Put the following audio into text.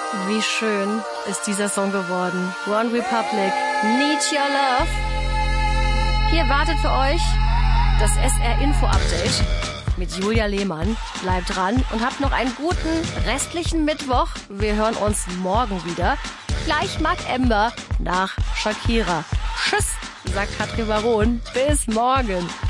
Wie schön ist dieser Song geworden. One Republic, Need Your Love. Hier wartet für euch das SR-Info-Update mit Julia Lehmann. Bleibt dran und habt noch einen guten restlichen Mittwoch. Wir hören uns morgen wieder. Gleich Marc Ember nach Shakira. Tschüss, sagt Katrin Baron. Bis morgen.